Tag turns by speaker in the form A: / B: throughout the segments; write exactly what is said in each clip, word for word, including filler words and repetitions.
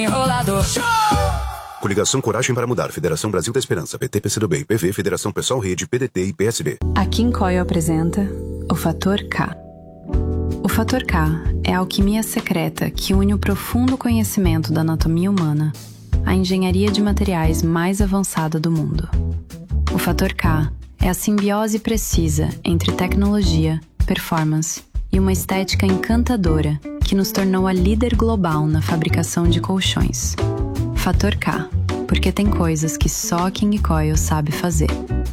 A: Enrolador.
B: Coligação Coragem para Mudar, Federação Brasil da Esperança, P T, P C do B, I P V, Federação Pessoal Rede, P D T e P S B.
C: A Kim Coyle apresenta o Fator K. O Fator K é a alquimia secreta que une o profundo conhecimento da anatomia humana à engenharia de materiais mais avançada do mundo. O Fator K é a simbiose precisa entre tecnologia, performance e uma estética encantadora que nos tornou a líder global na fabricação de colchões. Fator K, porque tem coisas que só a King Coyle sabe fazer.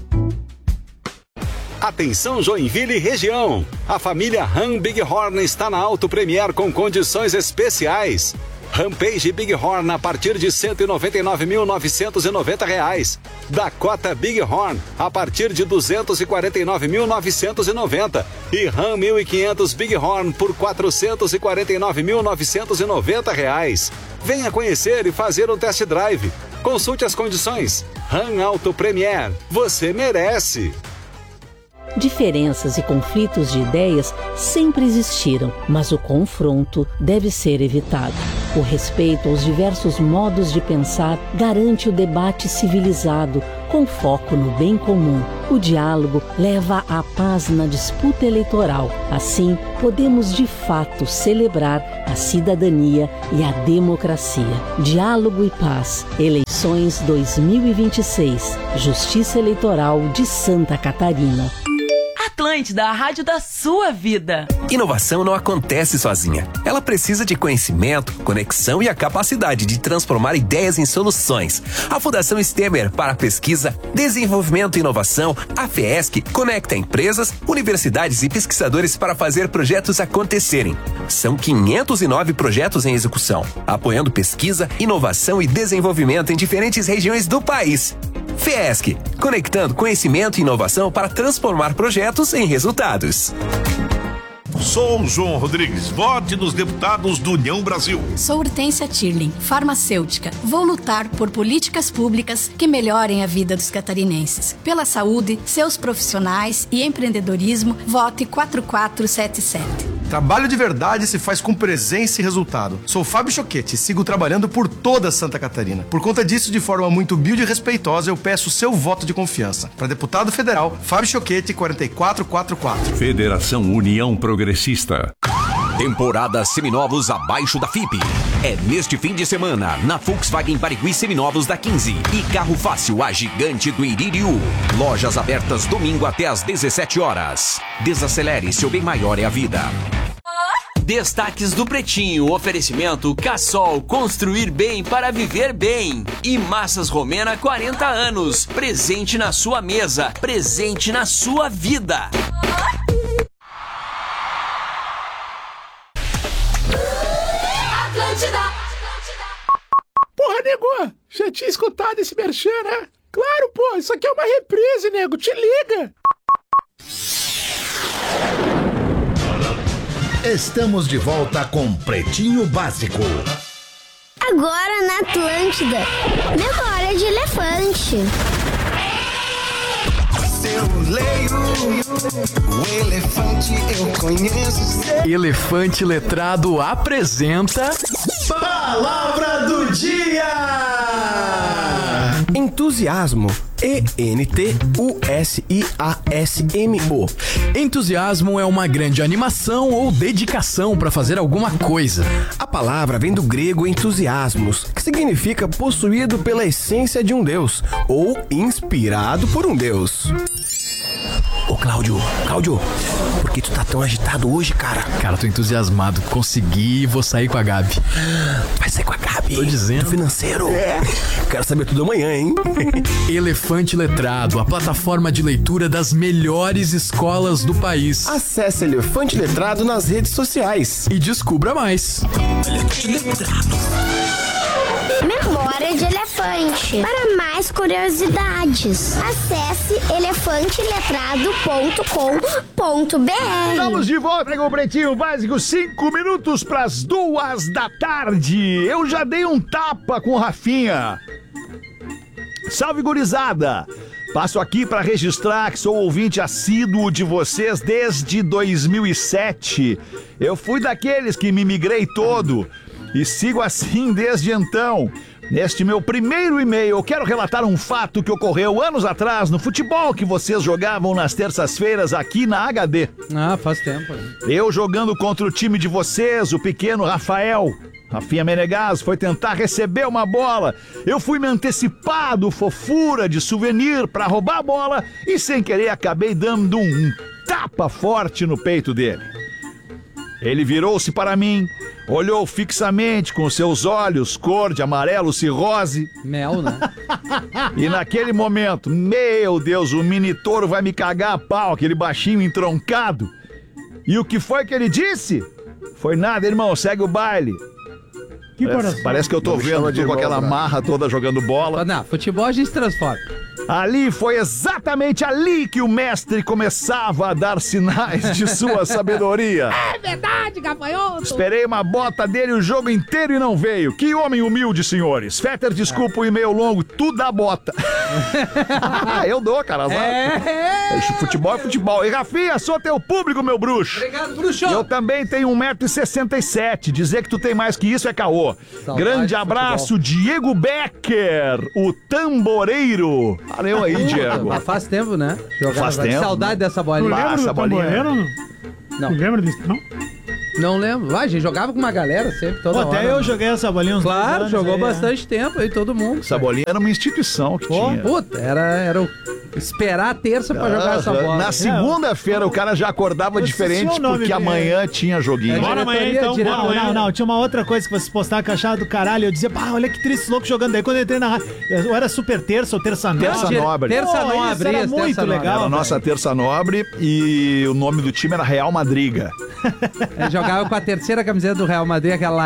D: Atenção Joinville e região! A família Ram Bighorn está na Auto Premier com condições especiais. Rampage Bighorn a partir de cento e noventa e nove mil novecentos e noventa reais. Dakota Bighorn a partir de duzentos e quarenta e nove mil novecentos e noventa e Ram mil e quinhentos Bighorn por quatrocentos e quarenta e nove mil novecentos e noventa reais. Venha conhecer e fazer um test drive. Consulte as condições. Ram Auto Premier, você merece.
E: Diferenças e conflitos de ideias sempre existiram, mas o confronto deve ser evitado. O respeito aos diversos modos de pensar garante o debate civilizado, com foco no bem comum. O diálogo leva à paz na disputa eleitoral. Assim, podemos de fato celebrar a cidadania e a democracia. Diálogo e paz. Eleições dois mil e vinte e seis. Justiça Eleitoral de Santa Catarina.
F: Atlântida, a rádio da sua vida.
G: Inovação não acontece sozinha. Ela precisa de conhecimento, conexão e a capacidade de transformar ideias em soluções. A Fundação Stemer para Pesquisa, Desenvolvimento e Inovação, a FESC, conecta empresas, universidades e pesquisadores para fazer projetos acontecerem. São quinhentos e nove projetos em execução, apoiando pesquisa, inovação e desenvolvimento em diferentes regiões do país. FESC, conectando conhecimento e inovação para transformar projetos em resultados.
H: Sou João Rodrigues, vote nos deputados do União Brasil.
I: Sou Hortência Tirling, farmacêutica. Vou lutar por políticas públicas que melhorem a vida dos catarinenses. Pela saúde, seus profissionais e empreendedorismo, vote quatro quatro sete sete.
J: Trabalho de verdade se faz com presença e resultado. Sou Fábio Choquete e sigo trabalhando por toda Santa Catarina. Por conta disso, de forma muito humilde e respeitosa, eu peço seu voto de confiança. Para deputado federal, Fábio Choquete, quatro quatro quatro quatro.
H: Federação União Progressista.
K: Temporada Seminovos abaixo da F I P. É neste fim de semana, na Volkswagen Barigui Seminovos da quinze. E Carro Fácil, a gigante do Iririú. Lojas abertas domingo até às dezessete horas. Desacelere, seu bem maior é a vida.
L: Destaques do Pretinho, oferecimento Cassol, construir bem para viver bem. E Massas Romena, quarenta anos, presente na sua mesa, presente na sua vida.
M: Porra, nego, já tinha escutado esse merchan, né? Claro, pô, isso aqui é uma reprise, nego, te liga.
N: Estamos de volta com Pretinho Básico.
O: Agora na Atlântida, memória de elefante.
P: Se eu leio o elefante, eu conheço.
Q: Elefante Letrado apresenta
R: Palavra do Dia!
S: Entusiasmo. E N T U S I A S M O.
Q: Entusiasmo é uma grande animação ou dedicação para fazer alguma coisa.
S: A palavra vem do grego entusiasmos, que significa possuído pela essência de um deus ou inspirado por um deus. Ô Cláudio, Cláudio, por que tu tá tão agitado hoje, cara?
Q: Cara, tô entusiasmado, consegui e vou sair com a Gabi.
S: Vai sair com a Gabi?
Q: Tô dizendo.
S: Do financeiro?
Q: É.
S: Quero saber tudo amanhã, hein?
Q: Elefante Letrado, a plataforma de leitura das melhores escolas do país.
S: Acesse Elefante Letrado nas redes sociais.
Q: E descubra mais.
S: Elefante Letrado.
O: Memória de elefante. Para mais curiosidades, acesse elefante letrado ponto com ponto b r.
M: Estamos de volta com o Pretinho Básico, cinco minutos para as duas da tarde. Eu já dei um tapa com o Rafinha. Salve, gurizada! Passo aqui para registrar que sou ouvinte assíduo de vocês desde dois mil e sete. Eu fui daqueles que me migrei todo. E sigo assim desde então. Neste meu primeiro e-mail, eu quero relatar um fato que ocorreu anos atrás no futebol que vocês jogavam nas terças-feiras aqui na H D.
A: Ah, faz tempo.
M: Eu jogando contra o time de vocês, o pequeno Rafael. Rafinha Menegas foi tentar receber uma bola. Eu fui me antecipado, fofura de souvenir pra roubar a bola e sem querer acabei dando um tapa forte no peito dele. Ele virou-se para mim, olhou fixamente com seus olhos cor de amarelo cirrose.
A: Mel, né?
M: E naquele momento, meu Deus, o mini touro vai me cagar a pau, aquele baixinho entroncado. E o que foi que ele disse? Foi nada, irmão, segue o baile.
T: Que
M: parece, parece que eu tô Não vendo tu com aquela marra toda jogando bola.
A: Não, futebol a gente transforma.
M: Ali foi exatamente ali que o mestre começava a dar sinais de sua sabedoria.
A: É verdade, gafanhoto.
M: Esperei uma bota dele o jogo inteiro e não veio. Que homem humilde, senhores. Fetter, desculpa o e-mail longo, tu dá bota. Eu dou, cara. É. Futebol é futebol. E Rafinha, sou teu público, meu bruxo.
A: Obrigado, bruxo.
M: Eu também tenho um metro e sessenta e sete. Dizer que tu tem mais que isso é caô. Saudade. Grande abraço, futebol. Diego Becker, o tamboreiro. Valeu aí, Diego.
A: Ah, faz tempo, né? Jogava,
M: faz tempo.
A: Saudade dessa bolinha.
T: Tu lembra do tamboreiro?
A: Não.
T: Tu lembra disso, não?
A: Não lembro. Vai, a gente jogava com uma galera sempre, toda
U: Pô,
A: hora.
U: Até eu joguei essa bolinha uns
A: Claro,
U: anos
A: jogou
U: aí,
A: bastante
U: é.
A: tempo aí, todo mundo.
M: Essa bolinha era uma instituição que
A: Pô,
M: tinha.
A: Puta, era, era o... esperar a terça pra jogar
M: ah,
A: essa bola.
M: Na segunda-feira o cara já acordava diferente porque amanhã tinha joguinho.
U: Bora amanhã então. Não, não, não. Tinha uma outra coisa que vocês postaram que eu achava do caralho. Eu dizia, pá, olha que triste louco jogando. Daí quando eu entrei na rádio, eu era super terça ou terça nobre.
M: Terça nobre.
A: Terça
U: Pô,
A: nobre.
U: Era muito
A: terça
U: legal.
M: Era a nossa terça nobre e o nome do time era Real Madriga.
A: Ele jogava com a terceira camiseta do Real Madrid, aquela